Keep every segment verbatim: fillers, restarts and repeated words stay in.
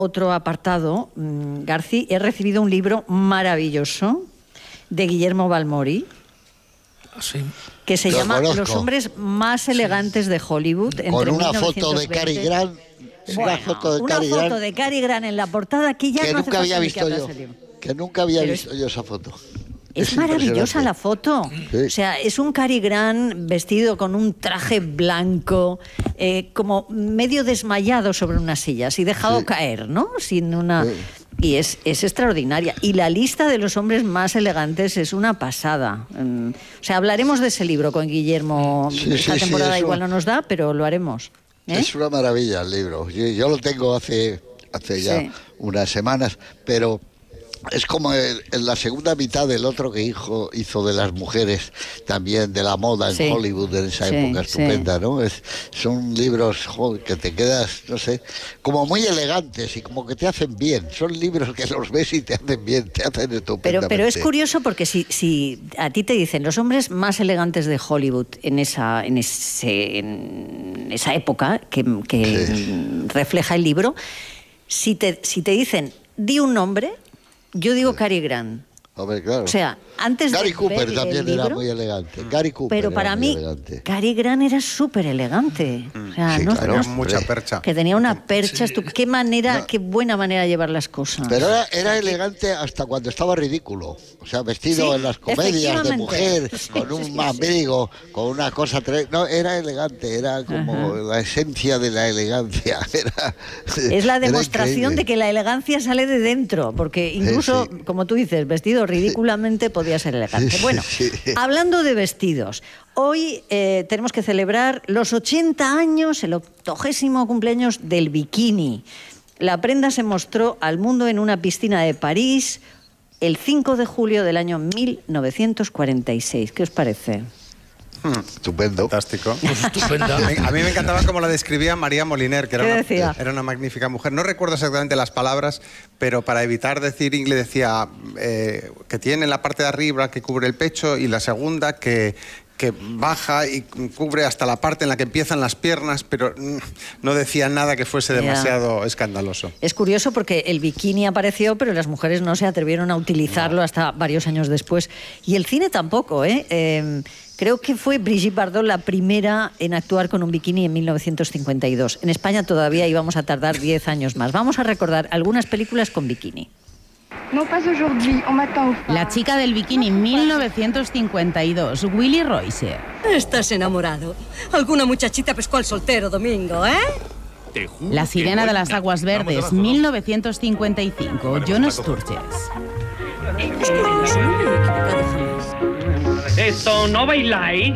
otro apartado, Garci, he recibido un libro maravilloso de Guillermo Balmori, ¿sí? que se Lo llama conozco. Los hombres más elegantes de Hollywood. Con entre una mil foto novecientos de veinte. Cary Grant. Bueno, una foto de una Cary foto Grant de Cary Grant en la portada que ya que no hace nunca había falta ni visto que yo. abras el libro. Que nunca había Pero visto es- yo esa foto. Es maravillosa impresionante. la foto. Sí. O sea, es un Cary Grant vestido con un traje blanco, eh, como medio desmayado sobre unas sillas y dejado Sí. caer, ¿no? Sin una... Sí. Y es, es extraordinaria. Y la lista de los hombres más elegantes es una pasada. Mm, O sea, hablaremos de ese libro con Guillermo. Sí, Esta sí, sí, temporada es igual un- no nos da, pero lo haremos. ¿eh? Es una maravilla el libro. Yo, yo lo tengo hace, hace ya Sí. unas semanas, pero es como el- en la segunda mitad del otro que hizo, hizo de las mujeres, también de la moda en Sí. Hollywood en esa Sí, época sí. estupenda, ¿no? Es, son libros joder, que te quedas, no sé, como muy elegantes y como que te hacen bien. Son libros que los ves y te hacen bien, te hacen Pero, estupendamente. pero es curioso porque si, si a ti te dicen los hombres más elegantes de Hollywood en esa, en ese, en esa época que, que Sí. refleja el libro, si te, si te dicen di un nombre, yo digo Cary Grant. Hombre, claro. O sea, antes Gary de Cooper ver el también era libro, muy elegante. Gary Cooper pero era para muy mí elegante. Cary Grant era súper elegante. O sea, Sí, no, claro, no- Con mucha hombre. percha. que tenía una percha Sí. estu- qué manera, No. qué buena manera de llevar las cosas. Pero era, era elegante hasta cuando estaba ridículo. O sea, vestido Sí, en las comedias de efectivamente. mujer, Sí, con sí, un sí, amigo, con una cosa... tre- No, era elegante, era como Ajá. la esencia de la elegancia. Era, Es la era demostración increíble. de que la elegancia sale de dentro, porque incluso, sí. como tú dices, vestido ridículamente podía ser elegante. Sí, sí, Bueno, sí. hablando de vestidos, hoy eh, tenemos que celebrar los ochenta años, el octogésimo cumpleaños del bikini. La prenda se mostró al mundo en una piscina de París el cinco de julio del año mil novecientos cuarenta y seis. ¿Qué os parece? Estupendo. Fantástico. Pues estupenda. A mí me encantaba cómo la describía María Moliner, que era ¿Qué una, decía? era una magnífica mujer. No recuerdo exactamente las palabras, pero para evitar decir inglés decía eh, que tiene la parte de arriba que cubre el pecho y la segunda que, que baja y cubre hasta la parte en la que empiezan las piernas, pero mm, no decía nada que fuese Ya. demasiado escandaloso. Es curioso porque el bikini apareció, pero las mujeres no se atrevieron a utilizarlo hasta varios años después. Y el cine tampoco, ¿eh? Eh, creo que fue Brigitte Bardot la primera en actuar con un bikini en mil novecientos cincuenta y dos. En España todavía íbamos a tardar diez años más. Vamos a recordar algunas películas con bikini. Non, pas aujourd'hui. On m'attend au phare. La chica del bikini, mil novecientos cincuenta y dos, Willy Royce. Estás enamorado. Alguna muchachita pescó al soltero domingo, ¿eh? La sirena de las aguas verdes, mil novecientos cincuenta y cinco, John Sturges. Es curioso, no me he equivocado jamás. ¿Esto no bailáis?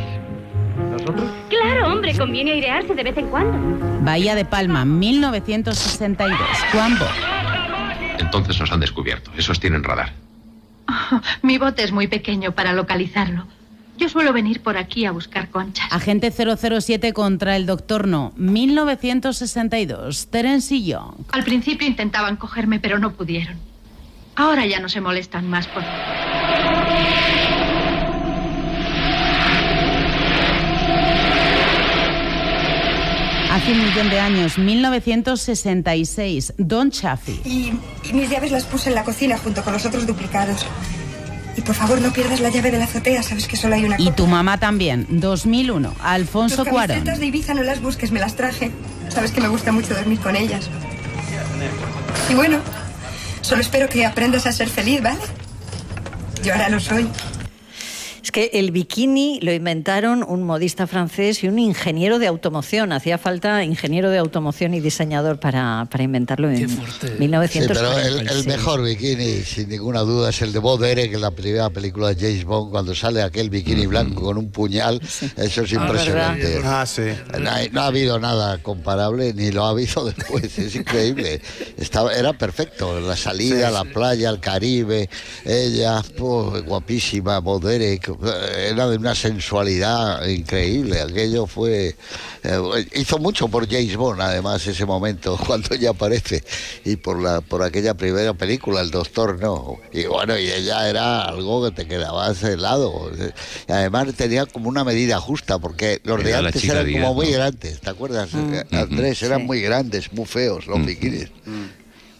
Claro, hombre, conviene airearse de vez en cuando. Bahía de Palma, mil novecientos sesenta y dos, Juan Bo. Entonces nos han descubierto. Esos tienen radar. Oh, mi bote es muy pequeño para localizarlo. Yo suelo venir por aquí a buscar conchas. Agente cero cero siete contra el Doctor No, mil novecientos sesenta y dos, Terence Young. Al principio intentaban cogerme, pero no pudieron. Ahora ya no se molestan más por... Hace un millón de años, mil novecientos sesenta y seis, Don Chaffee. Y, y mis llaves las puse en la cocina junto con los otros duplicados. Y por favor no pierdas la llave de la azotea, sabes que solo hay una Y copia. tu mamá también, dos mil uno, Alfonso Tus Cuarón. camisetas de Ibiza no las busques, me las traje. Sabes que me gusta mucho dormir con ellas. Y bueno, solo espero que aprendas a ser feliz, ¿vale? Yo ahora lo soy. Es que el bikini lo inventaron un modista francés y un ingeniero de automoción. Hacía falta ingeniero de automoción y diseñador para, para inventarlo en Qué fuerte. mil Sí, novecientos pero cuarenta y seis. el, el mejor bikini, sin ninguna duda, es el de Bo Derek en la primera película de James Bond, cuando sale aquel bikini blanco con un puñal. Eso es impresionante. Ah, sí. No, hay- no ha habido nada comparable, ni lo ha habido después. Es increíble. Estaba, era perfecto. La salida, Sí, la sí. playa, el Caribe, ella, pues, guapísima, Bo Derek. Era de una sensualidad increíble. Aquello fue... eh, hizo mucho por James Bond, además, ese momento, cuando ella aparece. Y por, la, por aquella primera película, El Doctor No. Y bueno, y ella era algo que te quedabas helado. Y además tenía como una medida justa, porque los de Era la antes chica eran Díaz, como muy ¿no? grandes, ¿te acuerdas? Mm. Andrés, eran Sí. muy grandes, muy feos los bikinis.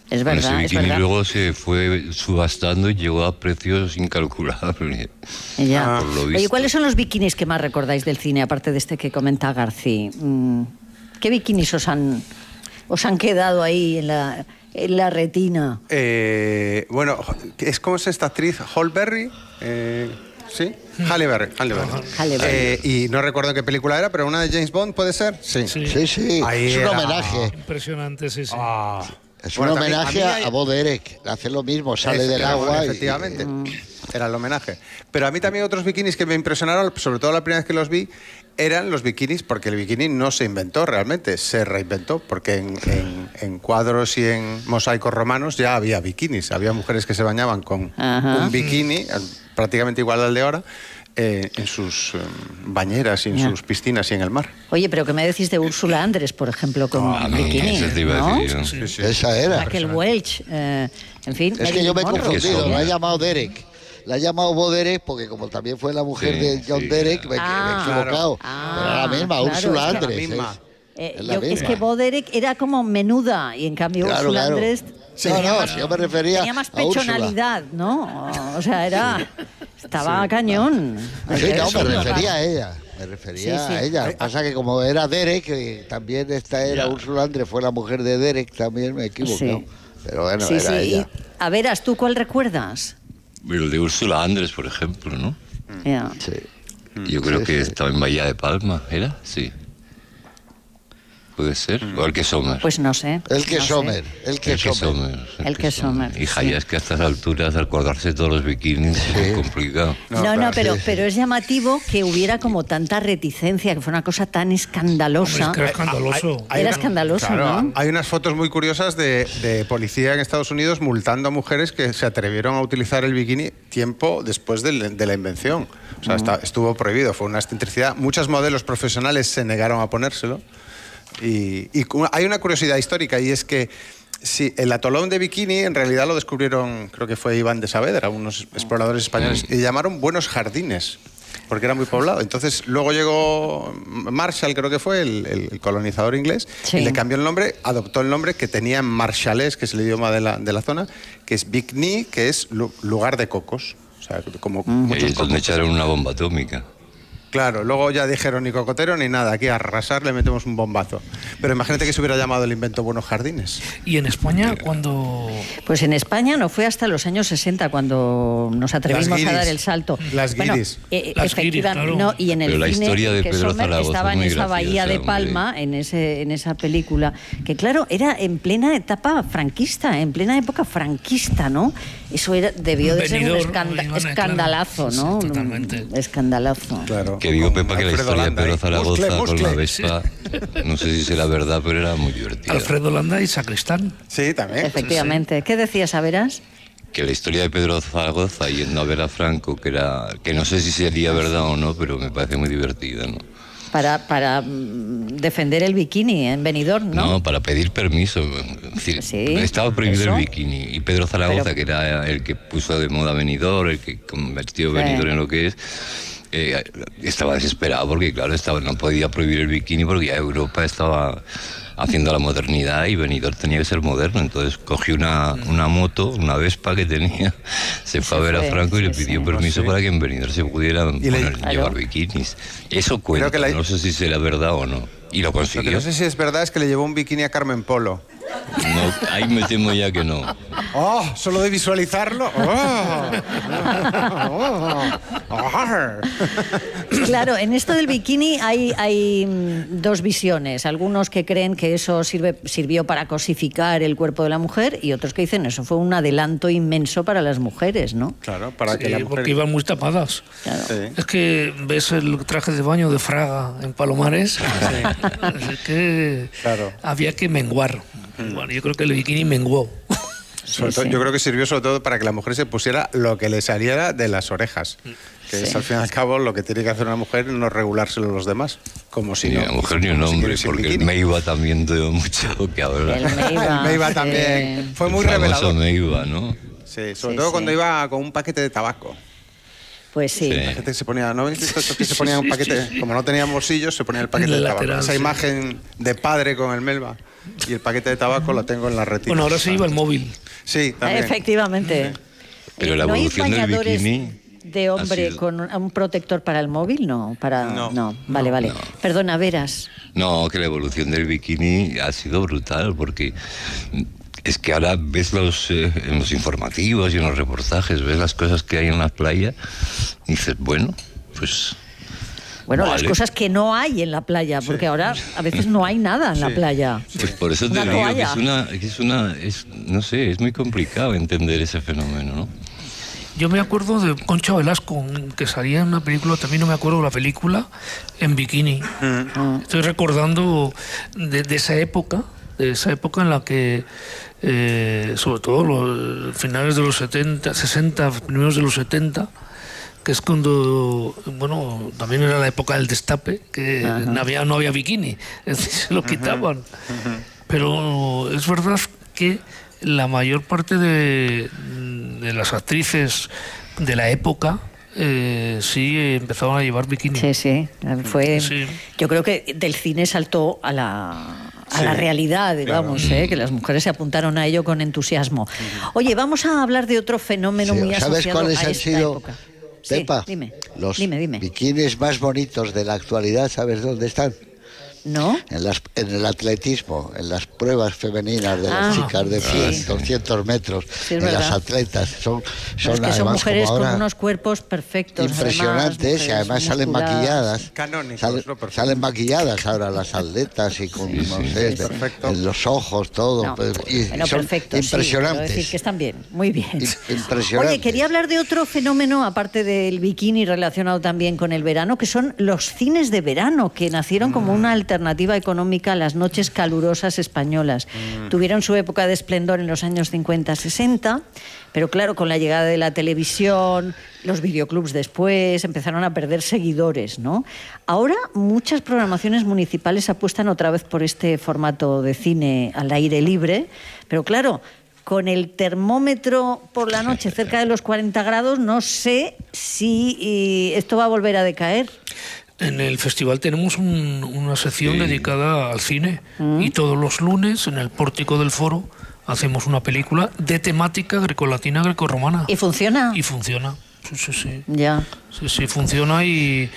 Es verdad, Bueno, ese es bikini verdad. luego se fue subastando y llegó a precios incalculables. Ya. Por lo Oye, visto. ¿cuáles son los bikinis que más recordáis del cine, aparte de este que comenta García? Mm, ¿Qué bikinis os han, os han quedado ahí en la, en la retina? Eh, bueno, es como es esta actriz, Holberry, eh, ¿sí? Halle Berry. Halle Berry. Halle Berry. Eh, y no recuerdo qué película era, pero una de James Bond, ¿puede ser? Sí. Sí. Sí, sí, Ahí es un era- homenaje. Impresionante, sí, sí. Ah. Es un Bueno, también- homenaje a mí a, hay- a Bo Derek. Hace lo mismo, sale Ese, del agua. y- Efectivamente. Era el homenaje. Pero a mí también otros bikinis que me impresionaron, sobre todo la primera vez que los vi, eran los bikinis, porque el bikini no se inventó realmente, se reinventó, porque en, en- en cuadros y en mosaicos romanos ya había bikinis. Había mujeres que se bañaban con Ajá. un bikini, eh, prácticamente igual al de ahora, eh, en sus eh, bañeras y en Ya. sus piscinas y en el mar. Oye, pero ¿qué me decís de Úrsula Andrés, por ejemplo, con A mí, bikini? eso te iba a ¿no? decir, ¿no? Sí, sí. Esa era. Raquel Welch, eh, en fin. Es que yo me he Marilyn Monroe. confundido, son? la he llamado Derek. La he llamado Bo Derek porque como también fue la mujer Sí, de John sí, Derek, me, me Ah, he equivocado. claro. Pero era la misma, Ah, Úrsula claro, es que- Andrés. La misma. es- Eh, es la yo- es misma. que Bo Derek era como menuda y en cambio Claro, Úrsula claro. Andrés Sí, tenía, no, más, si yo me refería tenía más a Úrsula. pechonalidad, ¿no? O sea, era estaba cañón. Sí, no, Eso me es lo refería raro. a ella. Me refería Sí, sí. a ella. Lo que pasa que como era Derek, que también esta era Úrsula Andrés, fue la mujer de Derek, también me equivoco. Sí. Pero bueno, Sí, era sí. ella. Y, a veras, ¿tú cuál recuerdas? El de Úrsula Andrés, por ejemplo, ¿no? Ya. Sí. Yo creo Sí, que sí. estaba en Bahía de Palma, ¿era? Sí. ¿Puede ser? O el que Sommer. Pues no sé. El que no sé. Sommer, el que El que Sommer. Sommer. El que Sommer, Hija, sí. ya es que a estas alturas acordarse de todos los bikinis es complicado. No, No, no, claro, pero, sí, sí. pero es llamativo que hubiera como tanta reticencia, que fue una cosa tan Hombre, escandalosa. es que era escandaloso. Era escandaloso, Claro, ¿no? hay unas fotos muy curiosas de, de policía en Estados Unidos multando a mujeres que se atrevieron a utilizar el bikini tiempo después de, de la invención. O sea, está- estuvo prohibido, fue una excentricidad. Muchos modelos profesionales se negaron a ponérselo. Y, y cu- hay una curiosidad histórica y es que sí, el atolón de Bikini en realidad lo descubrieron, creo que fue Iván de Saavedra, unos exploradores españoles, y llamaron Buenos Jardines, porque era muy poblado. Entonces luego llegó Marshall, creo que fue, el, el colonizador inglés, Sí. y le cambió el nombre, adoptó el nombre que tenía en marshallés, que es el idioma de la, de la zona, que es Bikini, que es lu- lugar de cocos. O sea, como Y ahí muchos es donde cocos. echaron una bomba atómica. Claro, luego ya dijeron ni cocotero ni nada, aquí a arrasar le metemos un bombazo. Pero imagínate que se hubiera llamado el invento Buenos Jardines. Y en España, cuando... Pues en España no fue hasta los años sesenta cuando nos atrevimos Las a guiris. dar el salto. Las Bueno, guiris. eh, Las guiris, efectivamente, claro. no, y en el Pero la cine historia de que Pedro Sommer Zaragoza estaba es en muy esa bahía graciosa, de hombre. Palma, en ese en esa película, que claro, era en plena etapa franquista, en plena época franquista, ¿no? Eso era, debió de ser un Benidorm, escanda- Ivana, claro. escandalazo, Sí, sí, ¿no? totalmente. Un escandalazo. Claro. Que digo, Con Pepa, que la Alfredo historia de Landa, Pedro ¿eh? Zaragoza Muscle, con muscle. la Vespa, no sé si será verdad, pero era muy divertida. Alfredo Landa y Sacristán. Sí, también. Efectivamente. ¿Qué decías, Averas? Que la historia de Pedro Zaragoza yendo a ver a Franco, que era que no sé si sería verdad o no, pero me parece muy divertida, ¿no? Para, para mm, defender el bikini en Benidorm, ¿no? No, para pedir permiso. Es decir, Sí, estaba prohibido eso. el bikini. Y Pedro Zaragoza, Pero- que era el que puso de moda Benidorm, el que convirtió Sí. Benidorm en lo que es, eh, estaba desesperado porque, claro, estaba, no podía prohibir el bikini porque ya Europa estaba haciendo la modernidad y Benidorm tenía que ser moderno. Entonces cogió una, una moto, una Vespa que tenía, se fue a ver fue, a Franco y le sí, pidió sí. permiso Sí. para que en Benidorm se pudieran Y le- poner- Claro. llevar bikinis. Eso cuenta, que la- no sé si será verdad o no. Y lo Lo que consiguió. no sé si es verdad es que le llevó un bikini a Carmen Polo. No, ahí me temo ya que no. ¡Oh! Solo de visualizarlo. ¡Oh! ¡Oh! ¡Oh! Claro, en esto del bikini hay, hay mm, dos visiones. Algunos que creen que eso sirve, sirvió para cosificar el cuerpo de la mujer y otros que dicen eso fue un adelanto inmenso para las mujeres, ¿no? Claro, para Sí, que la mujer... porque iban muy tapadas. Claro. Sí. Es que ves el traje de baño de Fraga en Palomares, es que Claro. había que menguar. Bueno, yo creo que el bikini menguó. Sobre Sí, todo- sí. Yo creo que sirvió sobre todo para que la mujer se pusiera lo que le saliera de las orejas. Que es Sí. al fin y al cabo lo que tiene que hacer una mujer, no regulárselo a los demás. Como si Ni no. la mujer ni un como si hombre, quieres ir porque el bikini. Meiba también dio mucho que hablar. El Meiba, El Meiba sí. también. Fue muy El famoso revelador. Meiba, ¿no? Sí, sobre Sí, todo sí. cuando iba con un paquete de tabaco. Pues sí. Sí. La gente se ponía, ¿no habéis visto esto que se ponía Sí, un sí, paquete? sí. Como no tenía bolsillos, se ponía el paquete En el de tabaco. lateral, Esa sí. imagen de padre con el Melba. Y el paquete de tabaco lo tengo en la retina. Bueno, ahora se iba el móvil. Sí, también. Efectivamente. Pero la ¿No hay evolución del bañadores bikini de hombre ha sido- con un protector para el móvil? No, para No. vale, vale. No. Perdona, Veras. No, que la evolución del bikini ha sido brutal, porque es que ahora ves los, eh, en los informativos y en los reportajes, ves las cosas que hay en las playas y dices, bueno, pues... Bueno, las vale. cosas que no hay en la playa, porque ahora a veces no hay nada en la Sí. playa. Pues por eso te Una digo que toalla. es una, que es una, es, no sé, es muy complicado entender ese fenómeno, ¿no? Yo me acuerdo de Concha Velasco, que salía en una película, también no me acuerdo la película, en bikini. Estoy recordando de, de esa época, de esa época en la que, eh, sobre todo los finales de los setenta, sesenta, primeros de los setenta, que es cuando, bueno, también era la época del destape, que no había, no había bikini, es decir, se lo quitaban. Pero es verdad que la mayor parte de, de las actrices de la época eh, sí empezaban a llevar bikini. Sí, sí. Fue, Sí. Yo creo que del cine saltó a la, a Sí, la realidad, digamos, claro. ¿eh? Que las mujeres se apuntaron a ello con entusiasmo. Oye, vamos a hablar de otro fenómeno Sí, muy ¿sabes asociado cuáles a han esta sido, época. Sí, Pepa? dime, Los dime, dime. bikinis más bonitos de la actualidad, ¿sabes dónde están? ¿No? En, las, en el atletismo, en las pruebas femeninas de las Ah, chicas de sí. cien, doscientos metros, Sí, es en las verdad. atletas. Son, son, Es que son además, mujeres como con ahora, unos cuerpos perfectos. impresionantes, además, y además mujeres salen musculadas. maquilladas. Canónicos, Salen, ¿no? Perfecto. salen maquilladas ahora las atletas y con, Sí, no sí, sé, sí, de- perfecto. en los ojos, todo. No, pues, y bueno, son perfecto, sí, impresionantes. quiero decir que están bien, muy bien. Im- impresionantes. Oye, quería hablar de otro fenómeno, aparte del bikini relacionado también con el verano, que son los cines de verano, que nacieron como una alternativa económica a las noches calurosas españolas. Tuvieron su época de esplendor en los años cincuenta sesenta, pero claro, con la llegada de la televisión, los videoclubs después, empezaron a perder seguidores, ¿no? Ahora muchas programaciones municipales apuestan otra vez por este formato de cine al aire libre, pero claro, con el termómetro por la noche cerca de los cuarenta grados, no sé si eh, esto va a volver a decaer. En el festival tenemos un- una sección Sí. dedicada al cine y todos los lunes en el pórtico del foro hacemos una película de temática grecolatina, grecorromana. ¿Y funciona? Y funciona. Sí, sí, sí. Ya. Sí, sí, funciona y,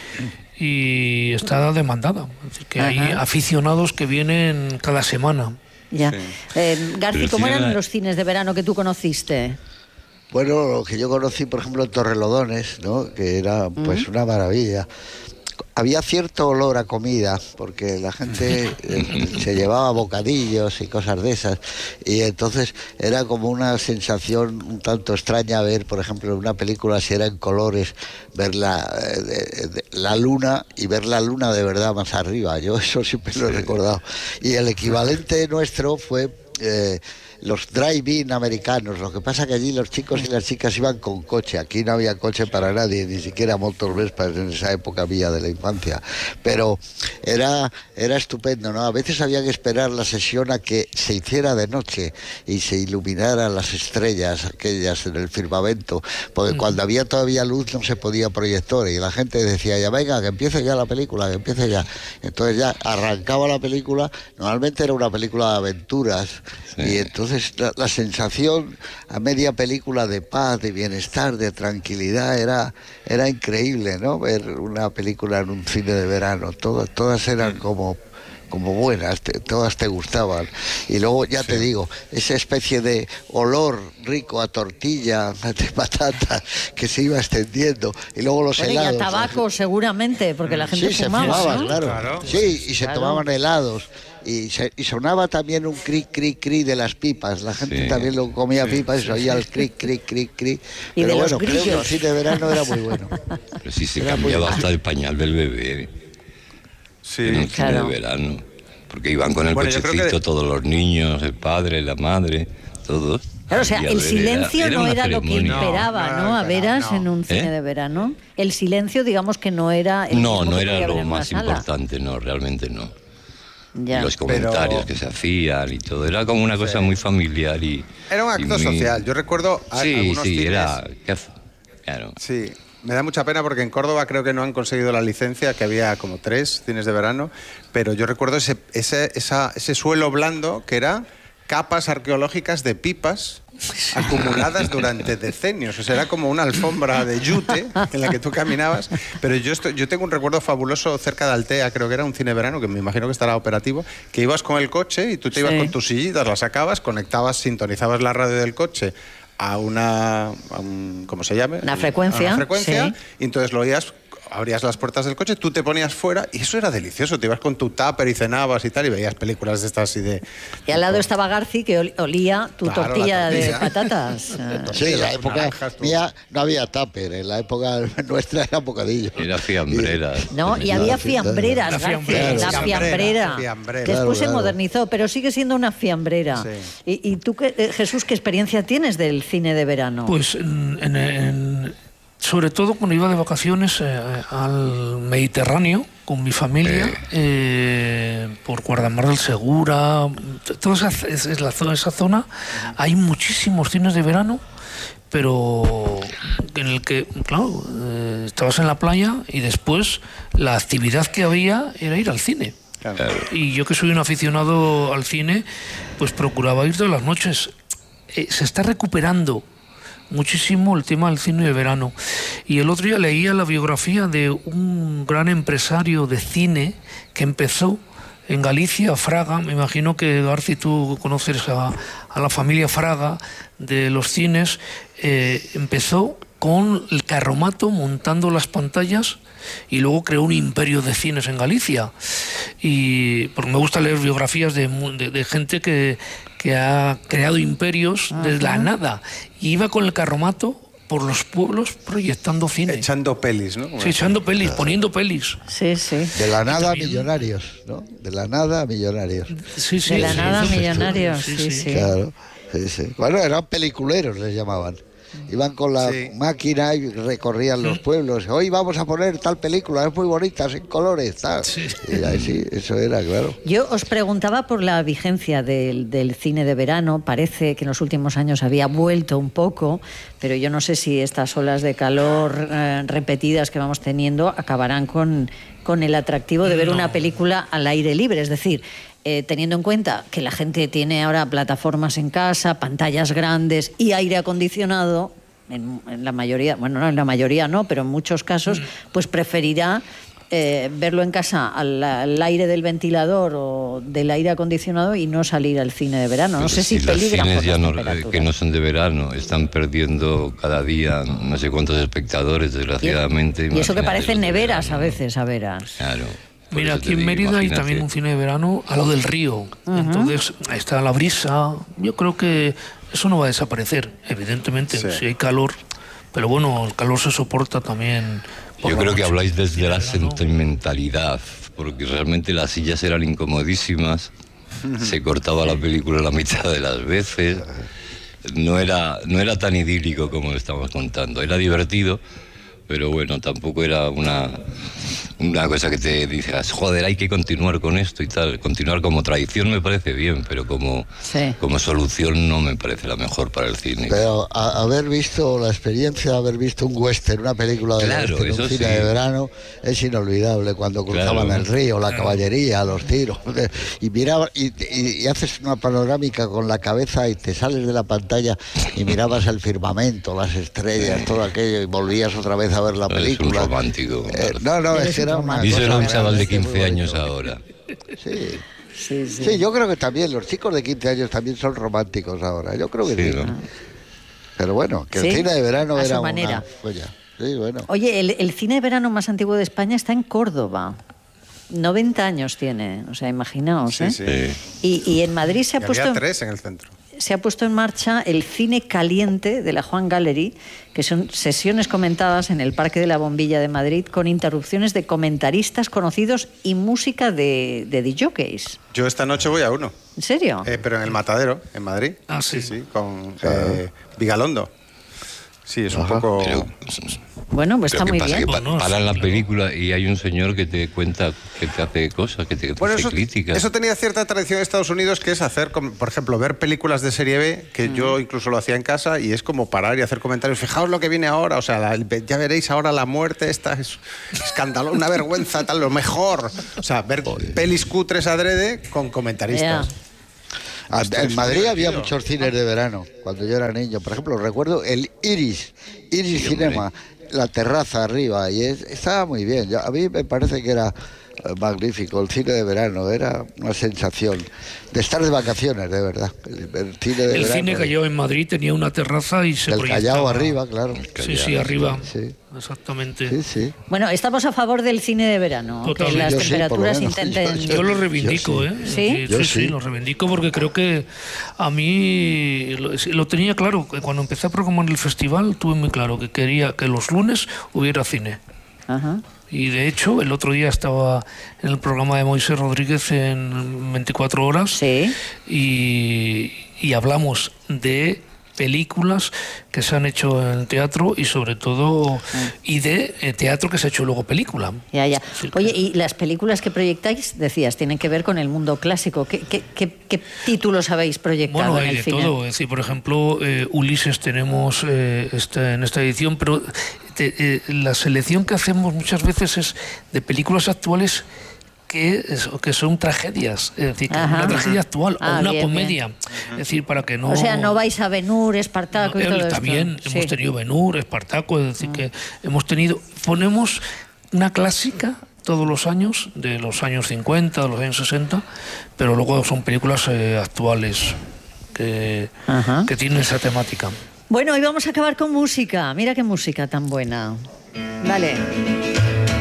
y está demandada. Es decir, que hay Ajá. aficionados que vienen cada semana. Ya. Sí. Eh, Garci, Pero ¿cómo el cine eran era- los cines de verano que tú conociste? Bueno, lo que yo conocí, por ejemplo, en Torrelodones, ¿no? Que era pues una maravilla. Había cierto olor a comida, porque la gente eh, se llevaba bocadillos y cosas de esas, y entonces era como una sensación un tanto extraña ver, por ejemplo, en una película, si era en colores, ver la, eh, de- de- la luna y ver la luna de verdad más arriba. Yo eso siempre lo he recordado. Y el equivalente nuestro fue... eh, los drive-in americanos. Lo que pasa que allí los chicos y las chicas iban con coche. Aquí no había coche para nadie, ni siquiera motorvespas en esa época mía de la infancia. Pero era, era estupendo, ¿no? A veces había que esperar la sesión a que se hiciera de noche y se iluminaran las estrellas aquellas en el firmamento, porque cuando había todavía luz no se podía proyectar y la gente decía ya venga, que empiece ya la película, que empiece ya. Entonces ya arrancaba la película, normalmente era una película de aventuras, Sí. y entonces la, la sensación a media película de paz, de bienestar, de tranquilidad era, era increíble, ¿no? Ver una película en un cine de verano, todas, todas eran como como buenas, te- todas te gustaban. Y luego, ya te digo, esa especie de olor rico a tortilla, de patata, que se iba extendiendo. Y luego los Bueno, y a helados. tabaco seguramente, porque la gente Sí, se fumaba, fumaba, ¿no? claro. Claro. Sí, y se Claro. tomaban helados. Y, se- y sonaba también un cri, cri, cri de las pipas. La gente Sí. también lo comía pipas y se oía el cri, cri, cri, cri. Y Pero de los bueno, creo que el grillos. cine de verano era muy bueno. Pero sí se Era muy cambiaba bueno. hasta el pañal del bebé Sí. en el cine Claro. de verano. Porque iban con el Bueno, yo creo cochecito que- todos los niños, el padre, la madre, todos. Claro, o sea, Y a el ver, silencio era- era no una era lo que ceremonia. imperaba, No, ¿no? no A era veras imperaba, en no. un cine ¿Eh? de verano. El silencio, digamos que no era... el No, mismo no que era podía haber lo en una más sala. importante, no, realmente no. Ya. Y los comentarios Pero- que se hacían y todo, era como una cosa muy familiar y... Era un y acto muy- social. Yo recuerdo a- Sí, algunos sí, cines... era... ¿qué hace? Claro. Sí, Me da mucha pena porque en Córdoba creo que no han conseguido la licencia, que había como tres cines de verano, pero yo recuerdo ese, ese, esa, ese suelo blando que era capas arqueológicas de pipas acumuladas durante decenios. O sea, era como una alfombra de yute en la que tú caminabas. Pero yo, estoy, yo tengo un recuerdo fabuloso cerca de Altea, creo que era un cine verano, que me imagino que estará operativo, que ibas con el coche y tú te ibas sí. con tus sillitas, las sacabas, conectabas, sintonizabas la radio del coche a una, a un, ¿cómo se llame? Una frecuencia. A una frecuencia, sí. y entonces lo oías, abrías las puertas del coche, tú te ponías fuera y eso era delicioso. Te ibas con tu tupper y cenabas y tal y veías películas de estas y de... Y al lado de... estaba Garci, que olía tu claro, tortilla, tortilla de patatas. Sí, en la época mía no había tupper, en la época nuestra era bocadillo. Era fiambrera. No, y había fiambreras, la Garci, fiambrera, la fiambrera, fiambrera. que después claro, se claro. modernizó, pero sigue siendo una fiambrera. Sí. ¿Y, y tú, qué, Jesús, qué experiencia tienes del cine de verano? Pues en... en, en... sobre todo cuando iba de vacaciones eh, al Mediterráneo con mi familia, eh. Eh, por Guardamar del Segura, toda esa, es la zona, esa zona, hay muchísimos cines de verano, pero en el que, claro, eh, estabas en la playa y después la actividad que había era ir al cine. Claro. Y yo que soy un aficionado al cine, pues procuraba ir todas las noches. Eh, se está recuperando muchísimo el tema del cine de verano. Y el otro día leía la biografía de un gran empresario de cine que empezó en Galicia, Fraga. Me imagino que, Garci, tú conoces a, a la familia Fraga de los cines. Eh, empezó con el carromato montando las pantallas y luego creó un imperio de cines en Galicia. Y porque me gusta leer biografías de, de, de gente que, que ha creado imperios Ajá. desde la nada. Y iba con el carromato por los pueblos proyectando cine. Echando pelis, ¿no? Sí, echando pelis, poniendo pelis. Sí, sí. De la nada a millonarios, ¿no? De la nada a millonarios. Sí, sí. De la sí, nada a sí, millonarios, sí, sí. sí. Claro, sí, sí. Bueno, eran peliculeros, les llamaban. Iban con la sí. máquina y recorrían los pueblos. Hoy vamos a poner tal película, es muy bonita, sin colores, tal. Sí. Y ahí sí, eso era, claro. Yo os preguntaba por la vigencia del, del cine de verano. Parece que en los últimos años había vuelto un poco, pero yo no sé si estas olas de calor eh, repetidas que vamos teniendo acabarán con, con el atractivo de ver no. una película al aire libre. Es decir, Eh, teniendo en cuenta que la gente tiene ahora plataformas en casa, pantallas grandes y aire acondicionado, en, en la mayoría, bueno, no en la mayoría no, pero en muchos casos, pues preferirá eh, verlo en casa al, al aire del ventilador o del aire acondicionado y no salir al cine de verano. No pero sé si, si peligran los por cines las ya temperaturas. no, que no son de verano, están perdiendo cada día no sé cuántos espectadores, desgraciadamente. Y, y eso que parecen neveras verano, a veces, a veras. Claro. Mira, aquí en Mérida imagínate. Hay también un cine de verano a lo del río. Uh-huh. Entonces, ahí está la brisa. Yo creo que eso no va a desaparecer, evidentemente, sí. si hay calor. Pero bueno, el calor se soporta también. Yo creo que habláis desde la sentimentalidad, porque realmente las sillas eran incomodísimas, uh-huh. se cortaba la película la mitad de las veces. No era, no era tan idílico como lo estamos contando. Era divertido, pero bueno, tampoco era una, una cosa que te dices, joder, hay que continuar con esto y tal. Continuar como tradición me parece bien, pero como, sí. como solución no me parece la mejor para el cine. Pero a, haber visto la experiencia de haber visto un western, una película de claro, western, un cine sí. de verano, es inolvidable. Cuando cruzaban claro. el río, la caballería, los tiros, y mirabas y, y, y haces una panorámica con la cabeza y te sales de la pantalla y mirabas el firmamento, las estrellas, todo aquello, y volvías otra vez a ver la película. Es un romántico. Eh, no, no, es que era una Dice cosa un chaval de quince muy años bonito. ahora. Sí. Sí, sí. sí, yo creo que también los chicos de quince años también son románticos ahora. Yo creo que sí. sí. ¿no? Pero bueno, que sí, el cine de verano a era su manera. una joya. Sí, bueno. Oye, el, el cine de verano más antiguo de España está en Córdoba. noventa años tiene, o sea, imaginaos, sí, ¿eh? Sí. Y, y en Madrid se ha y puesto... había tres en el centro. Se ha puesto en marcha el Cine Caliente de la Juan Gallery, que son sesiones comentadas en el Parque de la Bombilla de Madrid con interrupciones de comentaristas conocidos y música de, de disjockeys. Yo esta noche voy a uno. ¿En serio? Eh, pero en el Matadero, en Madrid. Ah, sí. Sí, sí, con claro. eh, Vigalondo. Sí, es un Ajá. poco... Pero, Bueno, pues pero está ¿qué muy pasa? bien. Que pa- Bueno, paran la película y hay un señor que te cuenta, que te hace cosas, que te, que te Bueno, hace eso, críticas. eso tenía cierta tradición en Estados Unidos, que es hacer, como, por ejemplo, ver películas de serie B, que yo incluso lo hacía en casa, y es como parar y hacer comentarios. Fijaos lo que viene ahora, o sea, la- ya veréis ahora la muerte, esta es escándalo, una vergüenza, tal, lo mejor. O sea, ver pelis cutres adrede con comentaristas. Ya. Ah, Esto En es Madrid muy había divertido. muchos cines de verano, cuando yo era niño. Por ejemplo, recuerdo el Iris, Iris Sí, hombre. Cinema, la terraza arriba, y es- estaba muy bien. Yo- a mí me parece que era eh, magnífico el cine de verano, era una sensación de estar de vacaciones, de verdad. El, el cine de El verano. cine Callao en Madrid tenía una terraza y se Del proyectaba. Callao arriba, claro. Sí, sí, arriba. Sí, Exactamente. sí, sí. Bueno, estamos a favor del cine de verano, que Totalmente. las Yo sí, por lo temperaturas menos. intenten... Yo lo reivindico, Yo ¿eh? ¿Sí? Yo sí, sí. sí, lo reivindico porque creo que a mí lo, lo tenía claro. Que cuando empecé a programar el festival tuve muy claro que quería que los lunes hubiera cine. Ajá. Y de hecho, el otro día estaba en el programa de Moisés Rodríguez en veinticuatro horas Sí. y, y hablamos de películas que se han hecho en teatro y sobre todo y de eh, teatro que se ha hecho luego película. Ya, ya. Es decir, que- Oye, y las películas que proyectáis, decías, tienen que ver con el mundo clásico. ¿Qué, qué, qué- qué títulos habéis proyectado Bueno, en hay el de cine? todo. Es decir, por ejemplo, eh, Ulises tenemos eh, este- en esta edición, pero te- eh, la selección que hacemos muchas veces es de películas actuales que, es- que son tragedias. Es decir, que Ajá. una tragedia actual Ah, o una bien, comedia. Es decir, para que no... O sea, no vais a Ben-Hur, Espartaco y No, todo eh, esto. también Sí. hemos tenido Ben-Hur, Espartaco, es decir, que hemos tenido... Ponemos una clásica todos los años, de los años cincuenta, de los años sesenta, pero luego son películas eh, actuales que, Ajá. que tienen esa temática. Bueno, hoy vamos a acabar con música. Mira qué música tan buena. Vale.